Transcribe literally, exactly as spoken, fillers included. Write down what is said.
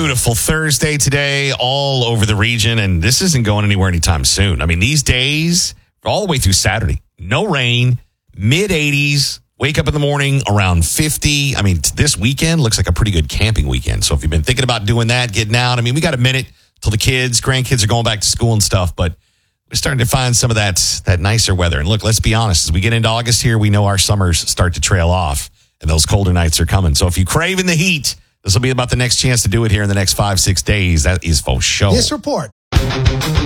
beautiful Thursday today all over the region, and this isn't going anywhere anytime soon. I mean, these days, all the way through Saturday, no rain, mid eighties, wake up in the morning around fifty. I mean, this weekend looks like a pretty good camping weekend. So if you've been thinking about doing that, getting out, I mean, we got a minute till the kids, grandkids are going back to school and stuff, but we're starting to find some of that, that nicer weather. And look, let's be honest, as we get into August here, we know our summers start to trail off, and those colder nights are coming. So if you're craving the heat, this will be about the next chance to do it here in the next five, six days. That is for sure. This report.